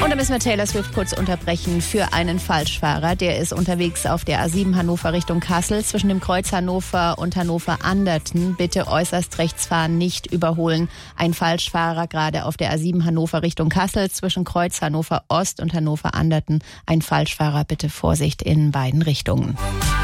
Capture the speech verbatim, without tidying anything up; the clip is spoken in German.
Und da müssen wir Taylor Swift kurz unterbrechen für einen Falschfahrer. Der ist unterwegs auf der A sieben Hannover Richtung Kassel zwischen dem Kreuz Hannover und Hannover-Anderten. Bitte äußerst rechts fahren, nicht überholen. Ein Falschfahrer gerade auf der A sieben Hannover Richtung Kassel zwischen Kreuz Hannover Ost und Hannover-Anderten. Ein Falschfahrer, bitte Vorsicht in beiden Richtungen.